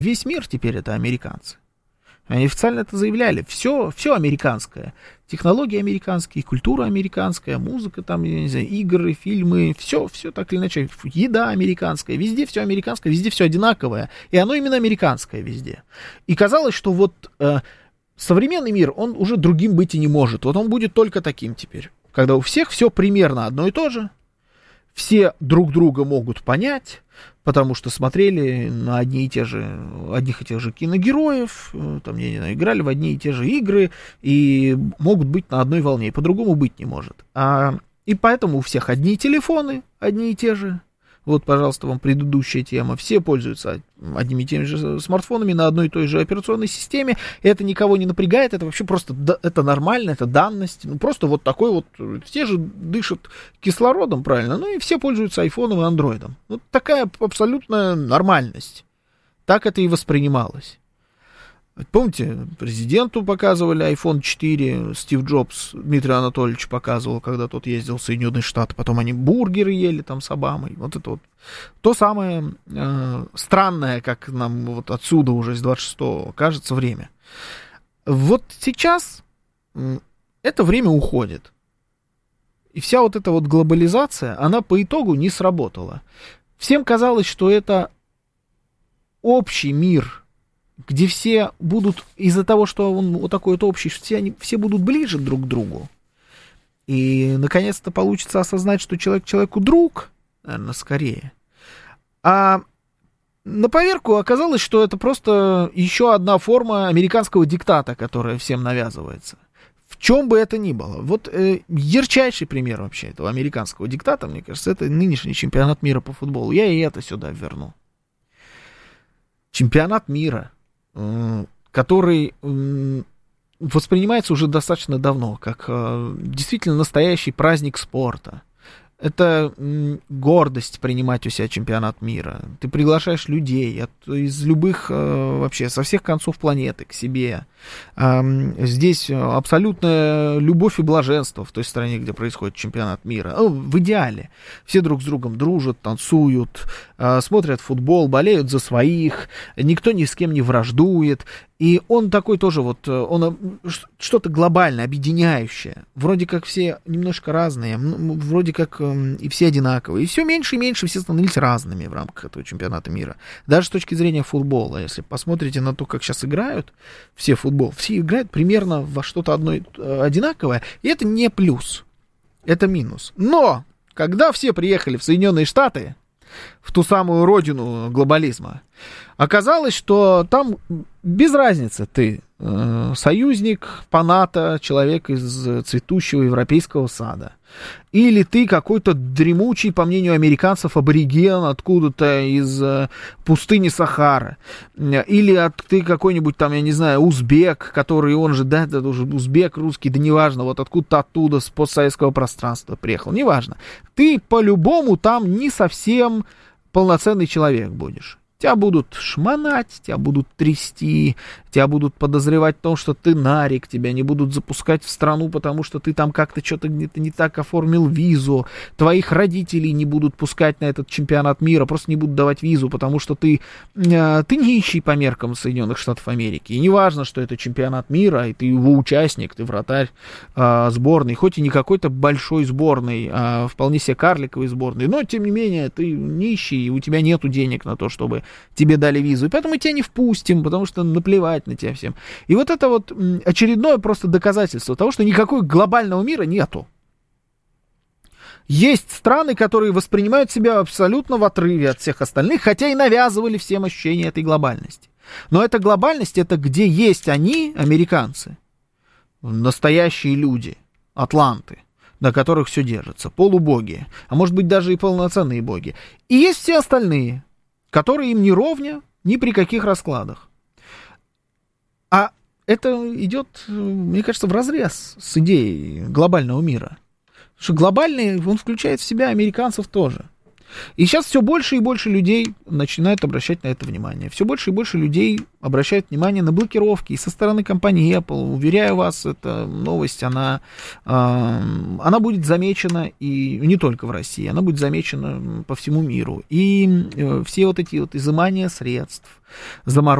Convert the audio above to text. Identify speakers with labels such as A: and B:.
A: Весь мир теперь это американцы. Они официально это заявляли. Все американское. Технологии американские, культура американская, музыка там, я не знаю, игры, фильмы, все так или иначе. Еда американская, везде все американское, везде все одинаковое. И оно именно американское везде. И казалось, что вот современный мир, он уже другим быть и не может. Вот он будет только таким теперь. Когда у всех все примерно одно и то же. Все друг друга могут понять, потому что смотрели на одних и тех же киногероев, там, я не знаю, играли в одни и те же игры, и могут быть на одной волне, и по-другому быть не может. И поэтому у всех одни телефоны, одни и те же. Вот, пожалуйста, вам предыдущая тема. Все пользуются одними и теми же смартфонами на одной и той же операционной системе. Это никого не напрягает, это вообще просто это нормально, это данность. Ну, просто вот такой вот, все же дышат кислородом, правильно, ну и все пользуются айфоном и андроидом. Вот такая абсолютная нормальность. Так это и воспринималось. Помните, президенту показывали iPhone 4, Стив Джобс, Дмитрий Анатольевич показывал, когда тот ездил в Соединенные Штаты, потом они бургеры ели там с Обамой. Вот это вот то самое странное, как нам вот отсюда уже с 26-го кажется время. Вот сейчас это время уходит. И вся вот эта вот глобализация, она по итогу не сработала. Всем казалось, что это общий мир, где все будут, из-за того, что он вот такой вот общий, все будут ближе друг к другу. И, наконец-то, получится осознать, что человек человеку друг, наверное, скорее. А на поверку оказалось, что это просто еще одна форма американского диктата, которая всем навязывается. В чем бы это ни было. Вот ярчайший пример вообще этого американского диктата, мне кажется, это нынешний чемпионат мира по футболу. Я и это сюда верну. Чемпионат мира, который воспринимается уже достаточно давно, как действительно настоящий праздник спорта. Это гордость принимать у себя чемпионат мира. Ты приглашаешь людей из любых, вообще, со всех концов планеты к себе. Здесь абсолютная любовь и блаженство в той стране, где происходит чемпионат мира. В идеале. Все друг с другом дружат, танцуют, смотрят футбол, болеют за своих, никто ни с кем не враждует. И он такой тоже вот, он что-то глобальное, объединяющее. Вроде как все немножко разные, вроде как и все одинаковые. И все меньше и меньше все становились разными в рамках этого чемпионата мира. Даже с точки зрения футбола. Если посмотрите на то, как сейчас играют все футбол, все играют примерно во что-то одно одинаковое. И это не плюс, это минус. Но, когда все приехали в Соединенные Штаты, в ту самую родину глобализма, оказалось, что там без разницы, ты союзник по НАТО, человек из цветущего европейского сада, или ты какой-то дремучий, по мнению американцев, абориген откуда-то из пустыни Сахара, или ты какой-нибудь там, я не знаю, узбек, который, он же, да, это уже узбек, русский, да неважно, вот откуда-то оттуда, с постсоветского пространства приехал, неважно. Ты по-любому там не совсем полноценный человек будешь. Тебя будут шмонать, тебя будут трясти, тебя будут подозревать в том, что ты нарик, тебя не будут запускать в страну, потому что ты там как-то что-то где-то не так оформил визу, твоих родителей не будут пускать на этот чемпионат мира, просто не будут давать визу, потому что ты нищий по меркам Соединенных Штатов Америки. И не важно, что это чемпионат мира, и ты его участник, ты вратарь сборной, хоть и не какой-то большой сборной, а вполне себе карликовой сборной, но, тем не менее, ты нищий, и у тебя нету денег на то, чтобы тебе дали визу, и поэтому тебя не впустим, потому что наплевать на тебя всем. И вот это вот очередное просто доказательство того, что никакого глобального мира нету. Есть страны, которые воспринимают себя абсолютно в отрыве от всех остальных, хотя и навязывали всем ощущение этой глобальности. Но эта глобальность, это где есть они, американцы, настоящие люди, атланты, на которых все держится, полубоги, а может быть даже и полноценные боги. И есть все остальные, которые им не ровня ни при каких раскладах. А это идет, мне кажется, вразрез с идеей глобального мира. Потому что глобальный, он включает в себя американцев тоже. И сейчас все больше и больше людей начинают обращать на это внимание. Все больше и больше людей обращают внимание на блокировки. И со стороны компании Apple, уверяю вас, эта новость, она будет замечена и не только в России, она будет замечена по всему миру. И все вот эти вот изымания средств, заморозки,